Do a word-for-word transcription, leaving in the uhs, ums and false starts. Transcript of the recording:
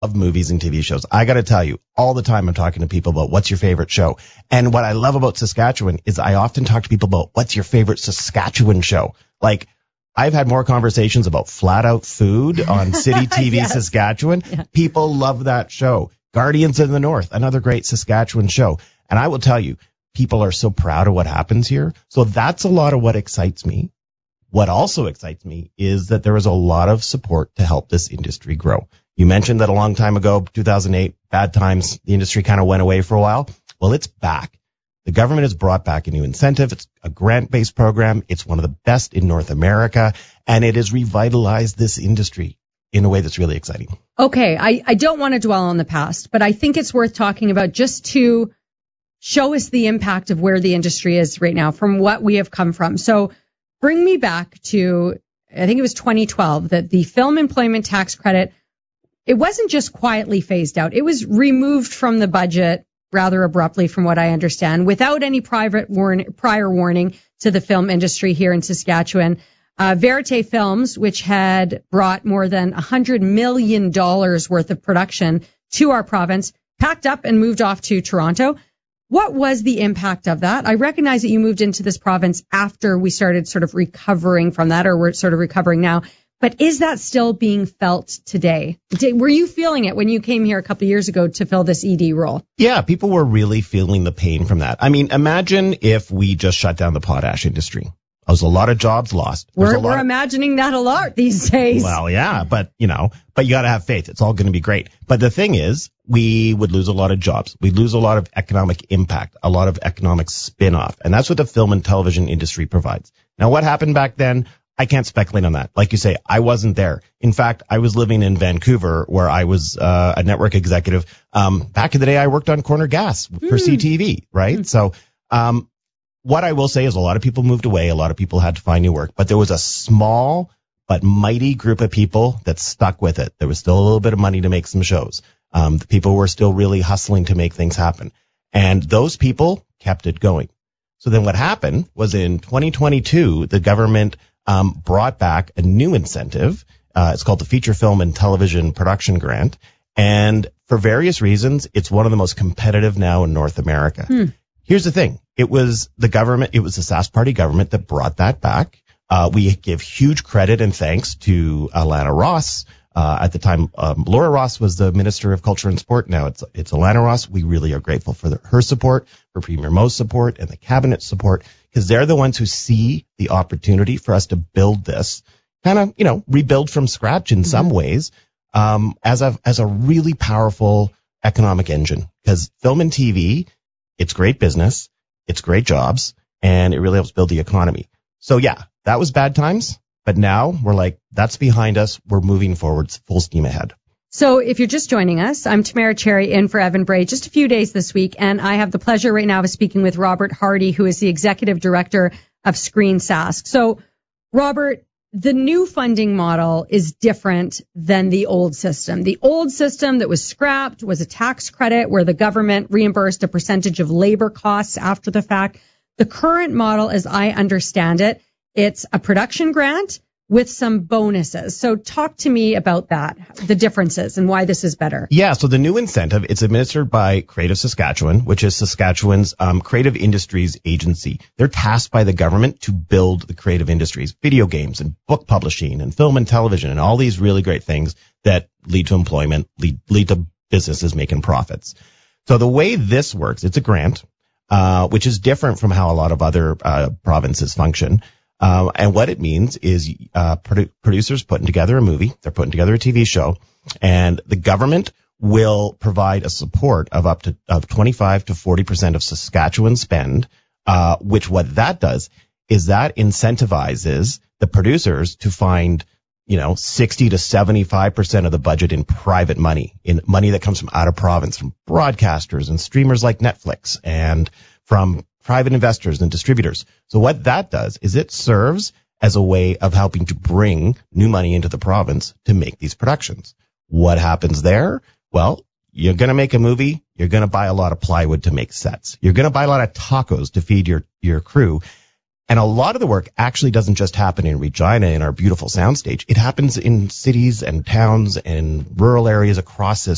love movies and T V shows. I got to tell you, all the time I'm talking to people about what's your favorite show. And what I love about Saskatchewan is I often talk to people about what's your favorite Saskatchewan show. Like, I've had more conversations about Flat Out Food on City T V yes. Saskatchewan. Yeah. People love that show. Guardians of the North, another great Saskatchewan show. And I will tell you, people are so proud of what happens here. So that's a lot of what excites me. What also excites me is that there is a lot of support to help this industry grow. You mentioned that a long time ago, two thousand eight, bad times, the industry kind of went away for a while. Well, it's back. The government has brought back a new incentive. It's a grant-based program. It's one of the best in North America, and it has revitalized this industry in a way that's really exciting. Okay, I, I don't want to dwell on the past, but I think it's worth talking about just to show us the impact of where the industry is right now from what we have come from. So bring me back to, I think it was twenty twelve, that the film employment tax credit, it wasn't just quietly phased out. It was removed from the budget rather abruptly, from what I understand, without any private warn- prior warning to the film industry here in Saskatchewan. Uh, Verite Films, which had brought more than one hundred million dollars worth of production to our province, packed up and moved off to Toronto. What was the impact of that? I recognize that you moved into this province after we started sort of recovering from that, or we're sort of recovering now. But is that still being felt today? Did, were you feeling it when you came here a couple of years ago to fill this E D role? Yeah, people were really feeling the pain from that. I mean, imagine if we just shut down the potash industry. There's a lot of jobs lost. There's We're, a lot we're of, imagining that a lot these days. Well, yeah, but, you know, but you got to have faith. It's all going to be great. But the thing is, we would lose a lot of jobs. We'd lose a lot of economic impact, a lot of economic spin-off. And that's what the film and television industry provides. Now, what happened back then? I can't speculate on that. Like you say, I wasn't there. In fact, I was living in Vancouver, where I was uh, a network executive. Um, back in the day, I worked on Corner Gas for mm. C T V, right? Mm. So, um, what I will say is a lot of people moved away. A lot of people had to find new work, but there was a small but mighty group of people that stuck with it. There was still a little bit of money to make some shows. Um, the people were still really hustling to make things happen. And those people kept it going. So then what happened was in twenty twenty-two, the government um, brought back a new incentive. Uh, it's called the Feature Film and Television Production Grant. And for various reasons, it's one of the most competitive now in North America. Hmm. Here's the thing. It was the government, it was the Sask Party government that brought that back. Uh, we give huge credit and thanks to Alana Ross. Uh, at the time, um, Laura Ross was the Minister of Culture and Sport. Now it's, it's Alana Ross. We really are grateful for the, her support, for Premier Mo's support, and the cabinet support, because they're the ones who see the opportunity for us to build this, kind of, you know, rebuild from scratch in mm-hmm. some ways, um, as a, as a really powerful economic engine. Because film and T V, it's great business, it's great jobs, and it really helps build the economy. So yeah, that was bad times, but now we're like, that's behind us. We're moving forward full steam ahead. So if you're just joining us, I'm Tamara Cherry in for Evan Bray just a few days this week, and I have the pleasure right now of speaking with Robert Hardy, who is the Executive Director of Screen Sask. So Robert, the new funding model is different than the old system. The old system that was scrapped was a tax credit where the government reimbursed a percentage of labor costs after the fact. The current model, as I understand it, it's a production grant with some bonuses. So talk to me about that, the differences and why this is better. Yeah, so the new incentive, it's administered by Creative Saskatchewan, which is Saskatchewan's um, creative industries agency. They're tasked by the government to build the creative industries, video games and book publishing and film and television and all these really great things that lead to employment, lead, lead to businesses making profits. So the way this works, it's a grant, uh, which is different from how a lot of other uh, provinces function. Um, and what it means is uh, produ- producers putting together a movie, they're putting together a T V show, and the government will provide a support of up to of twenty-five to forty percent of Saskatchewan spend, uh, which what that does is that incentivizes the producers to find, you know, sixty to seventy-five percent of the budget in private money, in money that comes from out of province, from broadcasters and streamers like Netflix, and from private investors and distributors. So what that does is it serves as a way of helping to bring new money into the province to make these productions. What happens there? Well, you're going to make a movie. You're going to buy a lot of plywood to make sets. You're going to buy a lot of tacos to feed your, your crew. And a lot of the work actually doesn't just happen in Regina in our beautiful soundstage. It happens in cities and towns and rural areas across this